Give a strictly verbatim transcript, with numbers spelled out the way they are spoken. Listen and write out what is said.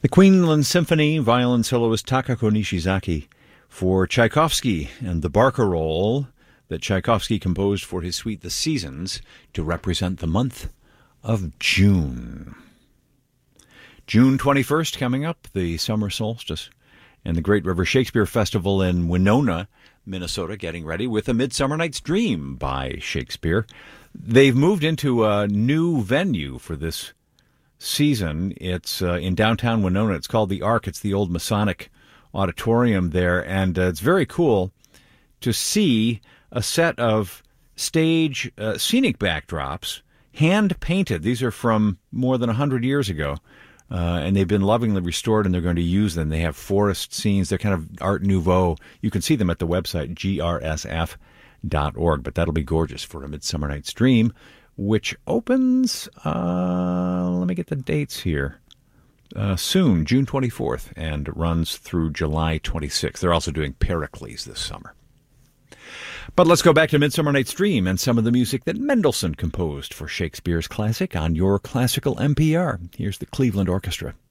The Queenland Symphony, violin soloist Takako Nishizaki for Tchaikovsky and the barcarolle that Tchaikovsky composed for his suite The Seasons to represent the month of June. June twenty-first coming up, the summer solstice, and the Great River Shakespeare Festival in Winona, Minnesota, getting ready with A Midsummer Night's Dream by Shakespeare. They've moved into a new venue for this season. It's uh, in downtown Winona. It's called the Ark. It's the old Masonic auditorium there, and uh, it's very cool to see a set of stage uh, scenic backdrops, hand-painted. These are from more than one hundred years ago. Uh, and they've been lovingly restored, and they're going to use them. They have forest scenes. They're kind of Art Nouveau. You can see them at the website, G R S F dot org. But that'll be gorgeous for A Midsummer Night's Dream, which opens, uh, let me get the dates here, uh, soon, June twenty-fourth, and runs through July twenty-sixth. They're also doing Pericles this summer. But let's go back to Midsummer Night's Dream and some of the music that Mendelssohn composed for Shakespeare's classic on your classical N P R. Here's the Cleveland Orchestra.